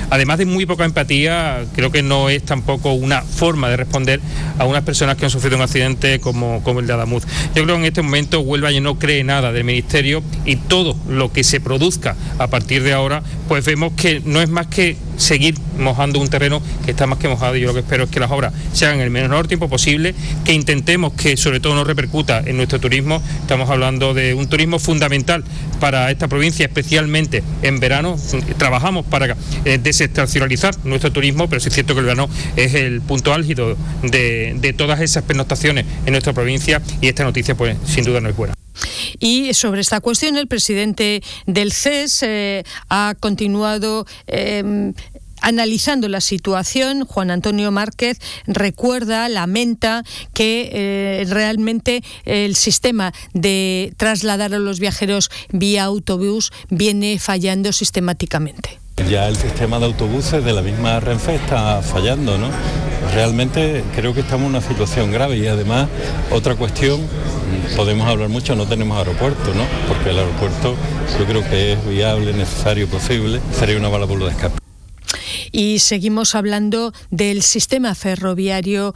además de muy poca empatía, creo que no es tampoco una forma de responder a unas personas que han sufrido un accidente como el de Adamuz. Yo creo que en este momento Huelva ya no cree nada del Ministerio, y todo lo que se produzca a partir de ahora, pues vemos que no es más que seguir mojando un terreno que está más que mojado, y yo lo que espero es que las obras se hagan en el menor tiempo posible, que intentemos que sobre todo no repercuta en nuestro turismo. Estamos hablando de un turismo fundamental para esta provincia, especialmente en verano. Trabajamos para desestacionalizar nuestro turismo, pero sí es cierto que el verano es el punto álgido de todas esas pernoctaciones en nuestra provincia, y esta noticia pues sin duda no es buena. Y sobre esta cuestión, el presidente del CES ha continuado analizando la situación. Juan Antonio Márquez lamenta que realmente el sistema de trasladar a los viajeros vía autobús viene fallando sistemáticamente. Ya el sistema de autobuses de la misma Renfe está fallando, ¿no? Realmente creo que estamos en una situación grave, y además otra cuestión, podemos hablar mucho, no tenemos aeropuerto, ¿no? Porque el aeropuerto yo creo que es viable, necesario, posible, sería una válvula de escape. Y seguimos hablando del sistema ferroviario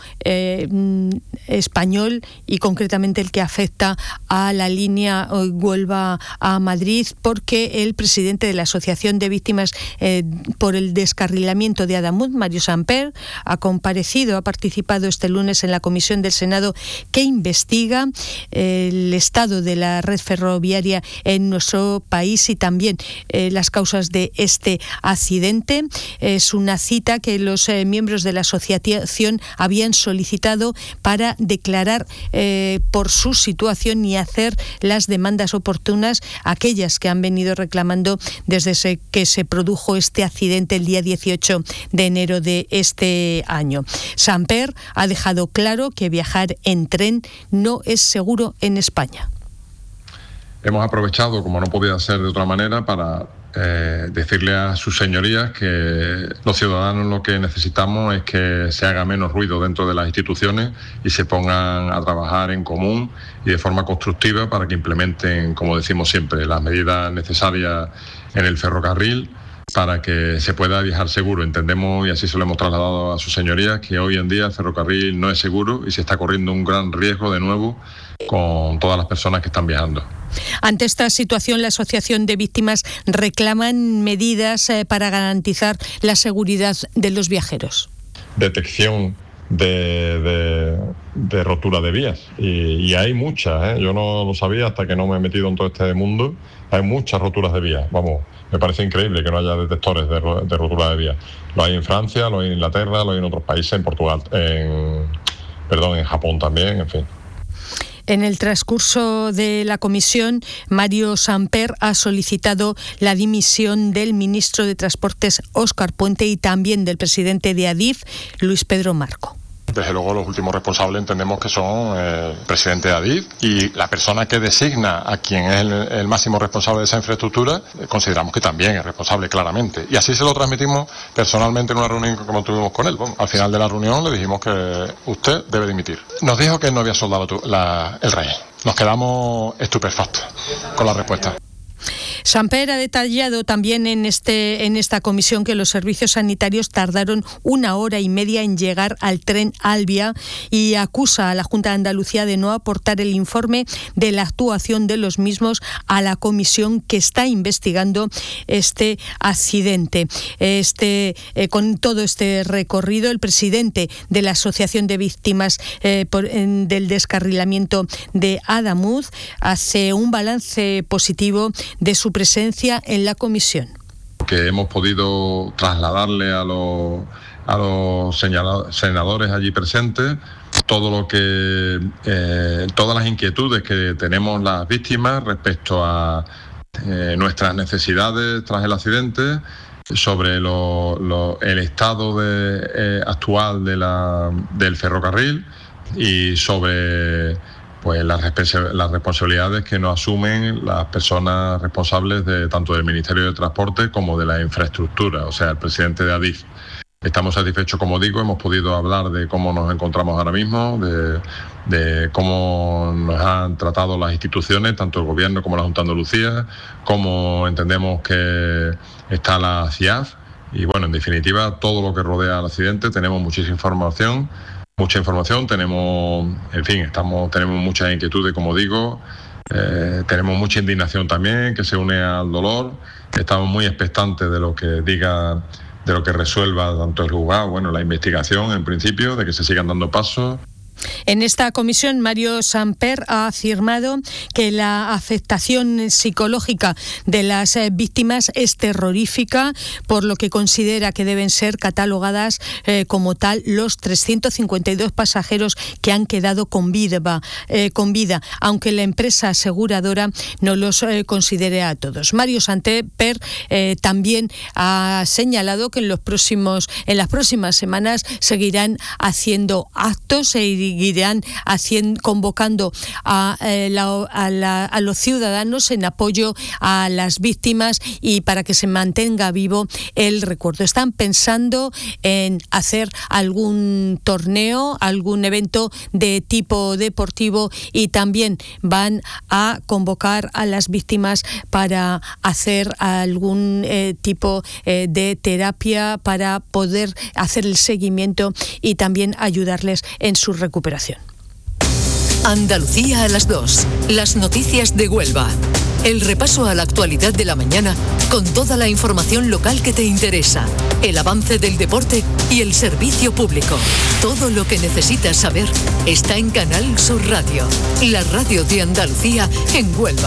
español, y concretamente el que afecta a la línea Huelva a Madrid, porque el presidente de la Asociación de Víctimas por el Descarrilamiento de Adamuz, Mario Samper, ha participado este lunes en la comisión del Senado que investiga el estado de la red ferroviaria en nuestro país y también las causas de este accidente. Es una cita que los miembros de la asociación habían solicitado para declarar por su situación y hacer las demandas oportunas, aquellas que han venido reclamando desde que se produjo este accidente el día 18 de enero de este año. Samper ha dejado claro que viajar en tren no es seguro en España. Hemos aprovechado, como no podía ser de otra manera, para decirle a sus señorías que los ciudadanos lo que necesitamos es que se haga menos ruido dentro de las instituciones y se pongan a trabajar en común y de forma constructiva para que implementen, como decimos siempre, las medidas necesarias en el ferrocarril para que se pueda viajar seguro. Entendemos, y así se lo hemos trasladado a sus señorías, que hoy en día el ferrocarril no es seguro y se está corriendo un gran riesgo de nuevo con todas las personas que están viajando. Ante esta situación, la Asociación de Víctimas reclaman medidas para garantizar la seguridad de los viajeros. Detección de rotura de vías, y hay muchas, yo no lo sabía hasta que no me he metido en todo este mundo. Hay muchas roturas de vías, me parece increíble que no haya detectores de rotura de vías. Lo hay en Francia, lo hay en Inglaterra, lo hay en otros países, en Portugal, en Japón también, en fin. En el transcurso de la comisión, Mario Samper ha solicitado la dimisión del ministro de Transportes, Óscar Puente, y también del presidente de Adif, Luis Pedro Marco. Desde luego los últimos responsables entendemos que son el presidente de Adif y la persona que designa a quien es el máximo responsable de esa infraestructura. Consideramos que también es responsable claramente, y así se lo transmitimos personalmente en una reunión como tuvimos con él. Al final de la reunión le dijimos que usted debe dimitir. Nos dijo que no había soldado el rey. Nos quedamos estupefactos con la respuesta. Samper ha detallado también en esta comisión que los servicios sanitarios tardaron 1 hora y media en llegar al tren Albia, y acusa a la Junta de Andalucía de no aportar el informe de la actuación de los mismos a la comisión que está investigando este accidente. Con todo este recorrido, el presidente de la Asociación de Víctimas del Descarrilamiento de Adamuz hace un balance positivo de su presencia en la comisión. Que hemos podido trasladarle a los senadores allí presentes todas las inquietudes que tenemos las víctimas respecto a nuestras necesidades tras el accidente, sobre el estado actual del ferrocarril y sobre las responsabilidades que nos asumen las personas responsables tanto del Ministerio de Transporte como de la infraestructura, o sea, el presidente de Adif. Estamos satisfechos, como digo, hemos podido hablar de cómo nos encontramos ahora mismo, de cómo nos han tratado las instituciones, tanto el Gobierno como la Junta de Andalucía, cómo entendemos que está la CIAF Y bueno, en definitiva, todo lo que rodea al accidente, tenemos mucha información, tenemos muchas inquietudes, como digo, tenemos mucha indignación también que se une al dolor. Estamos muy expectantes de lo que diga, de lo que resuelva tanto el juzgado, bueno, la investigación en principio, de que se sigan dando pasos. En esta comisión, Mario Samper ha afirmado que la afectación psicológica de las víctimas es terrorífica, por lo que considera que deben ser catalogadas como tal los 352 pasajeros que han quedado con vida, aunque la empresa aseguradora no los considere a todos. Mario Samper también ha señalado que en las próximas semanas seguirán haciendo actos e seguirán convocando a los ciudadanos en apoyo a las víctimas y para que se mantenga vivo el recuerdo. Están pensando en hacer algún torneo, algún evento de tipo deportivo, y también van a convocar a las víctimas para hacer algún tipo de terapia para poder hacer el seguimiento y también ayudarles en su recuperación. Andalucía a las 2. Las noticias de Huelva. El repaso a la actualidad de la mañana con toda la información local que te interesa, el avance del deporte y el servicio público. Todo lo que necesitas saber está en Canal Sur Radio, la radio de Andalucía en Huelva.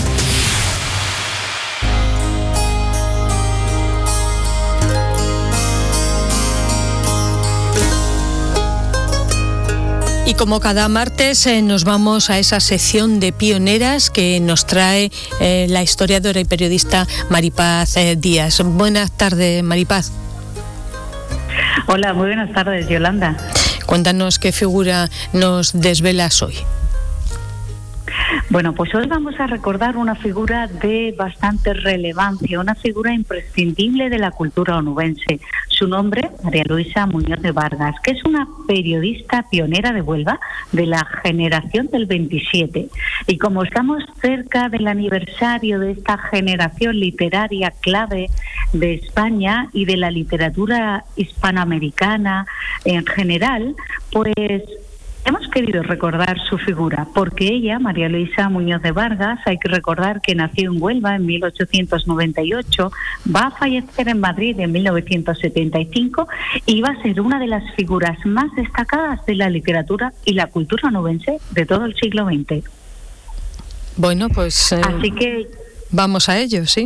Y como cada martes nos vamos a esa sección de pioneras que nos trae la historiadora y periodista Maripaz Díaz. Buenas tardes, Maripaz. Hola, muy buenas tardes, Yolanda. Cuéntanos qué figura nos desvelas hoy. Bueno, pues hoy vamos a recordar una figura de bastante relevancia, una figura imprescindible de la cultura onubense. Su nombre, María Luisa Muñoz de Vargas, que es una periodista pionera de Huelva de la generación del 27. Y como estamos cerca del aniversario de esta generación literaria clave de España y de la literatura hispanoamericana en general, pues hemos querido recordar su figura, porque ella, María Luisa Muñoz de Vargas, hay que recordar que nació en Huelva en 1898, va a fallecer en Madrid en 1975 y va a ser una de las figuras más destacadas de la literatura y la cultura onubense de todo el siglo XX. Bueno, pues así que vamos a ello, ¿sí?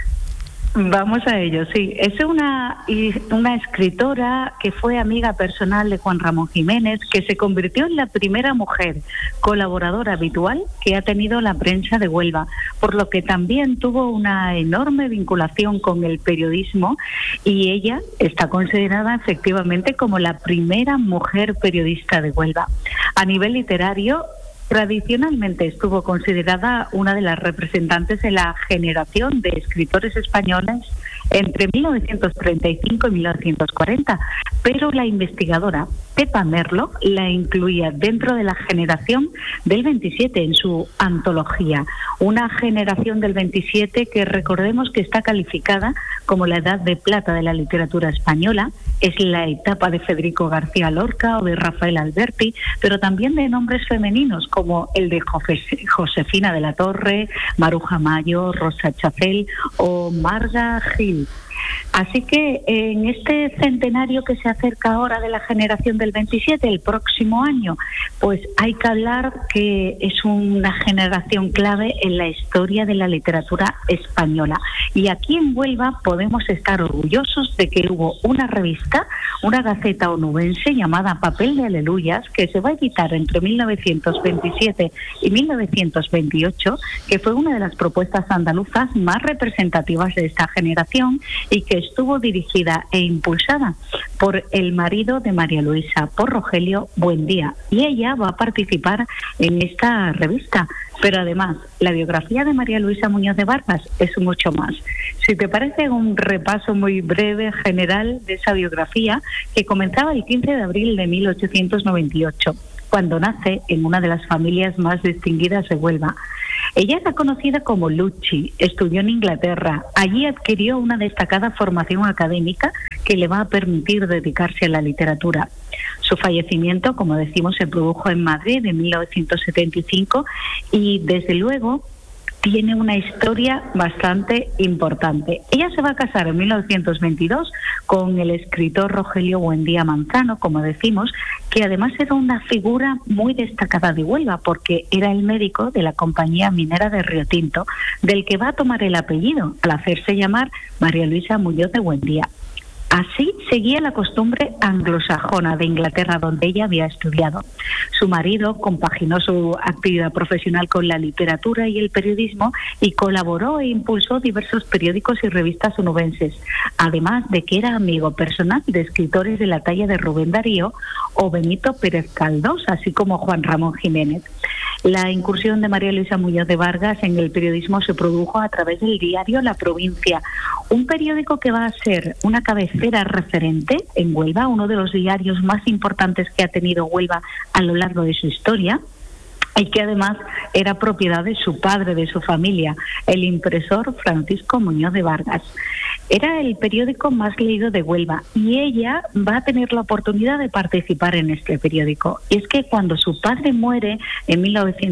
Vamos a ello, sí. Es una escritora que fue amiga personal de Juan Ramón Jiménez, que se convirtió en la primera mujer colaboradora habitual que ha tenido la prensa de Huelva, por lo que también tuvo una enorme vinculación con el periodismo, y ella está considerada efectivamente como la primera mujer periodista de Huelva. A nivel literario, tradicionalmente estuvo considerada una de las representantes de la generación de escritores españoles entre 1935 y 1940, pero la investigadora Pepa Merlo la incluía dentro de la generación del 27 en su antología, una generación del 27 que recordemos que está calificada como la edad de plata de la literatura española. Es la etapa de Federico García Lorca o de Rafael Alberti, pero también de nombres femeninos como el de Josefina de la Torre, Maruja Mayo, Rosa Chacel o Marga Gil. Así que en este centenario que se acerca ahora de la generación del 27, el próximo año, pues hay que hablar que es una generación clave en la historia de la literatura española. Y aquí en Huelva podemos estar orgullosos de que hubo una revista, una gaceta onubense llamada Papel de Aleluyas, que se va a editar entre 1927 y 1928, que fue una de las propuestas andaluzas más representativas de esta generación y que estuvo dirigida e impulsada por el marido de María Luisa, por Rogelio Buendía, y ella va a participar en esta revista. Pero además, la biografía de María Luisa Muñoz de Vargas es mucho más. Si te parece, un repaso muy breve, general, de esa biografía, que comenzaba el 15 de abril de 1898, cuando nace en una de las familias más distinguidas de Huelva. Ella era conocida como Lucci, estudió en Inglaterra. Allí adquirió una destacada formación académica que le va a permitir dedicarse a la literatura. Su fallecimiento, como decimos, se produjo en Madrid en 1975 y desde luego tiene una historia bastante importante. Ella se va a casar en 1922 con el escritor Rogelio Buendía Manzano, como decimos, que además era una figura muy destacada de Huelva, porque era el médico de la compañía minera de Río Tinto, del que va a tomar el apellido al hacerse llamar María Luisa Muñoz de Buendía. Así seguía la costumbre anglosajona de Inglaterra, donde ella había estudiado. Su marido compaginó su actividad profesional con la literatura y el periodismo y colaboró e impulsó diversos periódicos y revistas onubenses, además de que era amigo personal de escritores de la talla de Rubén Darío o Benito Pérez Galdós, así como Juan Ramón Jiménez. La incursión de María Luisa Muñoz de Vargas en el periodismo se produjo a través del diario La Provincia, un periódico que va a ser una cabecera referente en Huelva, uno de los diarios más importantes que ha tenido Huelva a lo largo de su historia, y que además era propiedad de su padre, de su familia, el impresor Francisco Muñoz de Vargas. Era el periódico más leído de Huelva y ella va a tener la oportunidad de participar en este periódico. Y es que cuando su padre muere en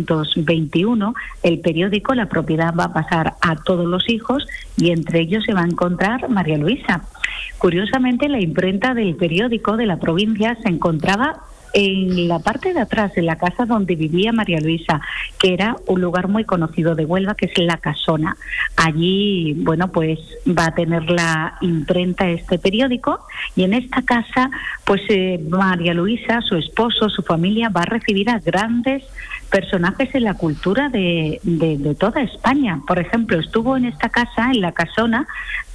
1921, el periódico, la propiedad va a pasar a todos los hijos y entre ellos se va a encontrar María Luisa. Curiosamente, la imprenta del periódico de La Provincia se encontraba en la parte de atrás de la casa donde vivía María Luisa, que era un lugar muy conocido de Huelva, que es La Casona. Allí, bueno, pues va a tener la imprenta este periódico y en esta casa, pues María Luisa, su esposo, su familia, va a recibir a grandes personajes en la cultura de toda España. Por ejemplo, estuvo en esta casa, en La Casona,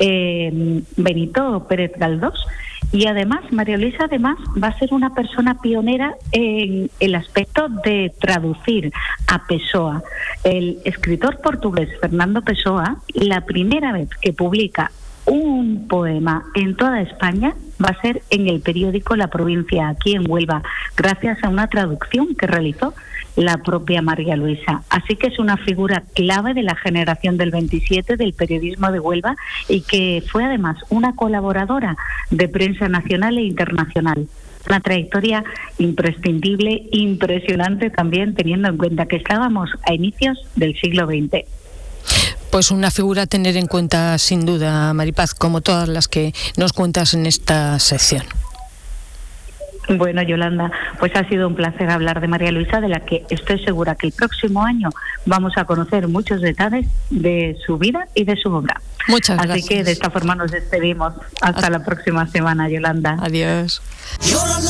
Benito Pérez Galdós. Y además, María Luisa además va a ser una persona pionera en el aspecto de traducir a Pessoa. El escritor portugués Fernando Pessoa, la primera vez que publica un poema en toda España va a ser en el periódico La Provincia, aquí en Huelva, gracias a una traducción que realizó la propia María Luisa. Así que es una figura clave de la generación del 27 del periodismo de Huelva y que fue además una colaboradora de prensa nacional e internacional. Una trayectoria imprescindible, impresionante también, teniendo en cuenta que estábamos a inicios del siglo XX. Pues una figura a tener en cuenta sin duda, Maripaz, como todas las que nos cuentas en esta sección. Bueno, Yolanda, pues ha sido un placer hablar de María Luisa, de la que estoy segura que el próximo año vamos a conocer muchos detalles de su vida y de su obra. Muchas gracias. Así que de esta forma nos despedimos. Hasta la próxima semana, Yolanda. Adiós.